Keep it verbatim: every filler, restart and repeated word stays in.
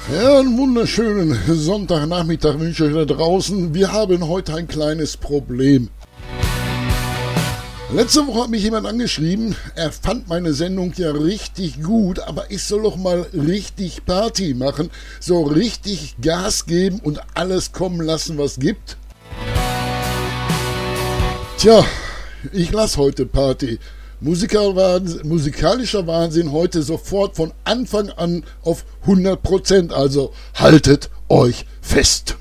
Ja, einen wunderschönen Sonntagnachmittag wünsche ich euch da draußen. Wir haben heute ein kleines Problem. Letzte Woche hat mich jemand angeschrieben, er fand meine Sendung ja richtig gut, aber ich soll doch mal richtig Party machen, so richtig Gas geben und alles kommen lassen, was gibt. Tja, ich lasse heute Party. Musikerwahnsinn, musikalischer Wahnsinn heute sofort von Anfang an auf hundert Prozent, also haltet euch fest.